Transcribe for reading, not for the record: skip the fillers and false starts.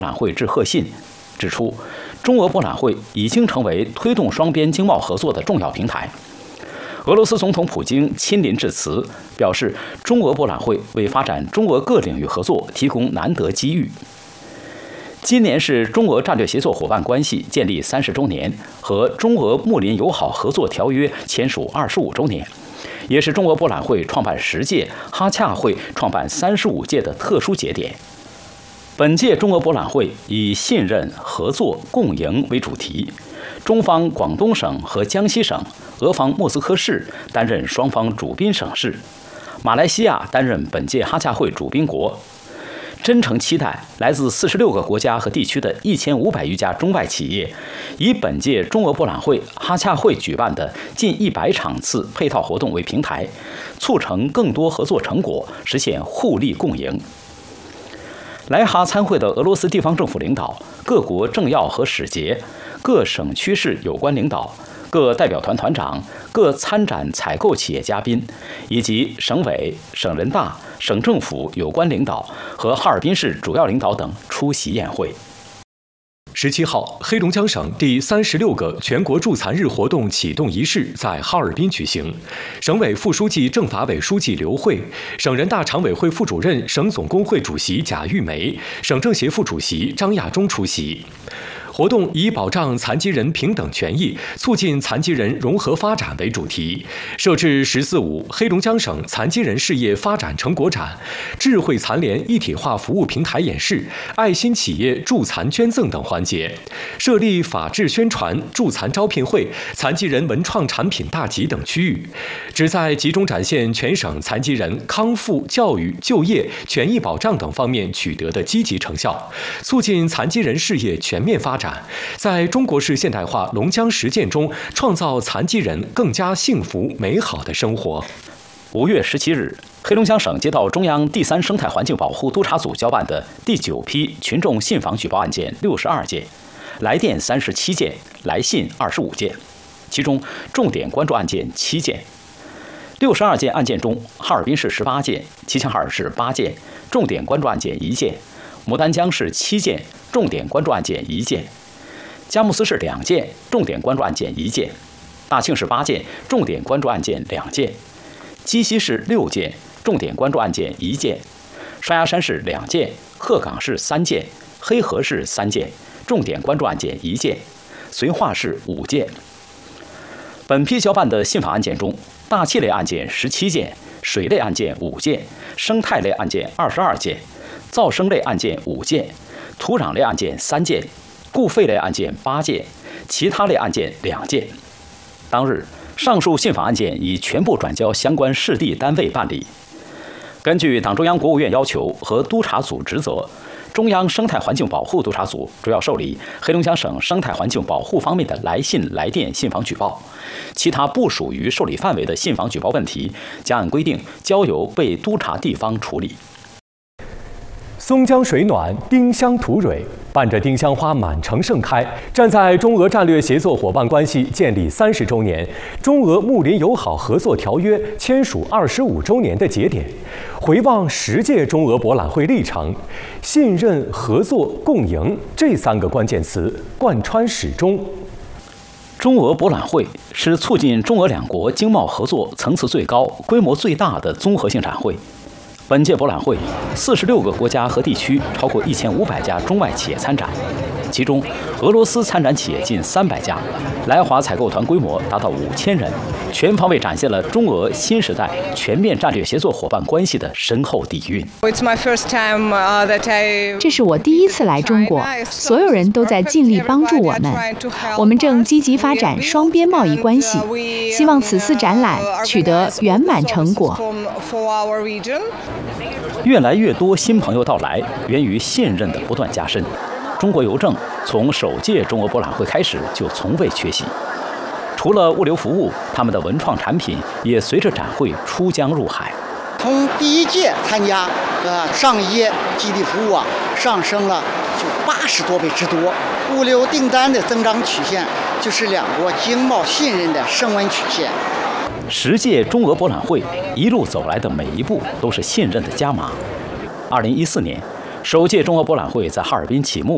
览会致贺信，指出，中俄博览会已经成为推动双边经贸合作的重要平台。俄罗斯总统普京亲临致辞，表示中俄博览会为发展中俄各领域合作提供难得机遇。今年是中俄战略协作伙伴关系建立30周年和中俄睦邻友好合作条约签署25周年，也是中俄博览会创办10届、哈洽会创办35届的特殊节点。本届中俄博览会以信任、合作、共赢为主题，中方广东省和江西省，俄方莫斯科市担任双方主宾省市，马来西亚担任本届哈洽会主宾国。真诚期待来自46个国家和地区的1500余家中外企业，以本届中俄博览会、哈洽会举办的近100场次配套活动为平台，促成更多合作成果，实现互利共赢。来哈参会的俄罗斯地方政府领导、各国政要和使节、各省区市有关领导、各代表团团长、各参展采购企业嘉宾，以及省委、省人大、省政府有关领导和哈尔滨市主要领导等出席宴会。 17号，黑龙江省第36个全国助残日活动启动仪式在哈尔滨举行，省委副书记、政法委书记刘慧，省人大常委会副主任、省总工会主席贾玉梅，省政协副主席张亚中出席。活动以保障残疾人平等权益、促进残疾人融合发展为主题，设置“14·5”黑龙江省残疾人事业发展成果展、智慧残联一体化服务平台演示、爱心企业助残捐赠等环节，设立法治宣传、助残招聘会、残疾人文创产品大集等区域，旨在集中展现全省残疾人康复、教育、就业、权益保障等方面取得的积极成效，促进残疾人事业全面发展，在中国式现代化龙江实践中创造残疾人更加幸福美好的生活。 5月17日，黑龙江省接到中央第3生态环境保护督察组交办的第9批群众信访举报案件62件，来电37件，来信25件，其中重点关注案件7件。62件案件中，哈尔滨市18件，齐齐哈尔市8件，重点关注案件1件；牡丹江市7件，重点关注案件1件；佳木斯市2件，重点关注案件1件；大庆市8件，重点关注案件2件；鸡西市6件，重点关注案件1件；双鸭山市2件，鹤岗市3件，黑河市3件，重点关注案件1件；绥化市5件。本批交办的信访案件中，大气类案件17件，水类案件5件，生态类案件22件，噪声类案件5件，土壤类案件3件，固废类案件8件，其他类案件2件。当日，上述信访案件已全部转交相关市地单位办理。根据党中央、国务院要求和督察组职责，中央生态环境保护督察组主要受理黑龙江省生态环境保护方面的来信、来电信访举报，其他不属于受理范围的信访举报问题，将按规定交由被督察地方处理。 松江水暖，丁香吐蕊，伴着丁香花满城盛开，站在中俄战略协作伙伴关系建立30周年、中俄睦邻友好合作条约签署25周年的节点，回望10届中俄博览会历程，信任、合作、共赢这3个关键词贯穿始终。 中俄博览会是促进中俄两国经贸合作层次最高、规模最大的综合性展会。本届博览会，46个国家和地区超过1500家中外企业参展，其中俄罗斯参展企业近300家，来华采购团规模达到5000人，全方位展现了中俄新时代全面战略协作伙伴关系的深厚底蕴。 这是我第一次来中国，所有人都在尽力帮助我们，我们正积极发展双边贸易关系，希望此次展览取得圆满成果。 越来越多新朋友到来，源于信任的不断加深。中国邮政从首届中俄博览会开始就从未缺席。除了物流服务，他们的文创产品也随着展会出江入海。 从第1届参加上一届基地服务上升了就80多倍之多。物流订单的增长曲线就是两国经贸信任的升温曲线。 10届中俄博览会一路走来的每一步都是信任的加码。2014年，首届中俄博览会在哈尔滨启幕，